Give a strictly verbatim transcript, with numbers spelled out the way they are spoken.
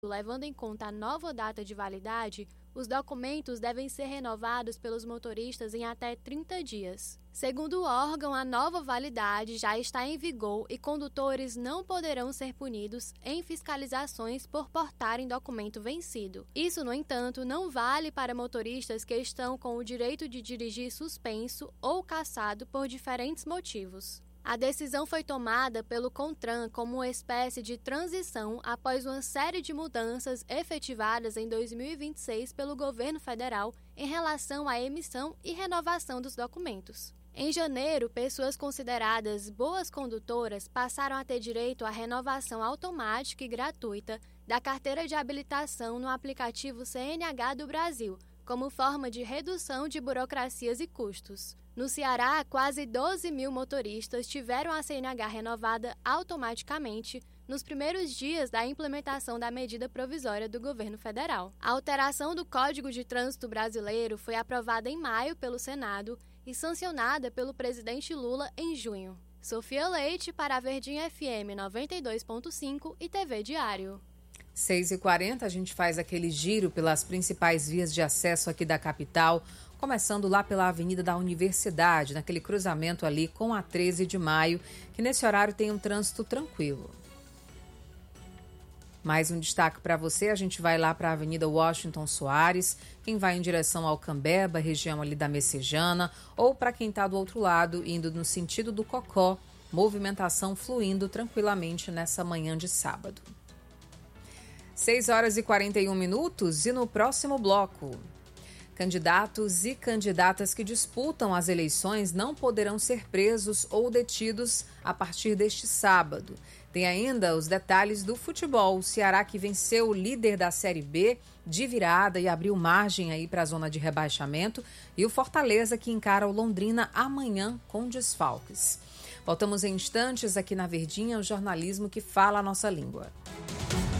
levando em conta a nova data de validade, os documentos devem ser renovados pelos motoristas em até trinta dias. Segundo o órgão, a nova validade já está em vigor e condutores não poderão ser punidos em fiscalizações por portarem documento vencido. Isso, no entanto, não vale para motoristas que estão com o direito de dirigir suspenso ou cassado por diferentes motivos. A decisão foi tomada pelo CONTRAN como uma espécie de transição após uma série de mudanças efetivadas em dois mil e vinte e seis pelo governo federal em relação à emissão e renovação dos documentos. Em janeiro, pessoas consideradas boas condutoras passaram a ter direito à renovação automática e gratuita da carteira de habilitação no aplicativo C N H do Brasil, como forma de redução de burocracias e custos. No Ceará, quase doze mil motoristas tiveram a C N H renovada automaticamente nos primeiros dias da implementação da medida provisória do governo federal. A alteração do Código de Trânsito Brasileiro foi aprovada em maio pelo Senado e sancionada pelo presidente Lula em junho. Sofia Leite para a Verdinha F M noventa e dois ponto cinco e T V Diário. seis e quarenta, a gente faz aquele giro pelas principais vias de acesso aqui da capital, começando lá pela Avenida da Universidade, naquele cruzamento ali com a treze de maio, que nesse horário tem um trânsito tranquilo. Mais um destaque para você, a gente vai lá para a Avenida Washington Soares, quem vai em direção ao Cambeba, região ali da Messejana, ou para quem está do outro lado, indo no sentido do Cocó, movimentação fluindo tranquilamente nessa manhã de sábado. seis horas e quarenta e um minutos e no próximo bloco. Candidatos e candidatas que disputam as eleições não poderão ser presos ou detidos a partir deste sábado. Tem ainda os detalhes do futebol. O Ceará que venceu o líder da Série B de virada e abriu margem aí para a zona de rebaixamento. E o Fortaleza que encara o Londrina amanhã com desfalques. Voltamos em instantes aqui na Verdinha, o jornalismo que fala a nossa língua.